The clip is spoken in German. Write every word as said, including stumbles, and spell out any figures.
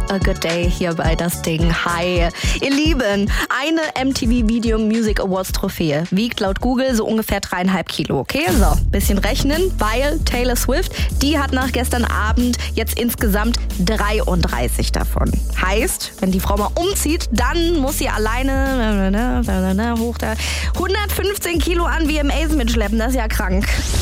a good day hier bei Das Ding. Hi. Ihr Lieben, eine M T V Video Music Awards Trophäe wiegt laut Google so ungefähr dreieinhalb Kilo. Okay, so, bisschen rechnen, weil Taylor Swift, die hat nach gestern Abend jetzt insgesamt dreiunddreißig davon. Heißt, wenn die Frau mal umzieht, dann muss sie alleine hoch da hundertfünfzehn Kilo an V M As mitschleppen. Das ist ja krank.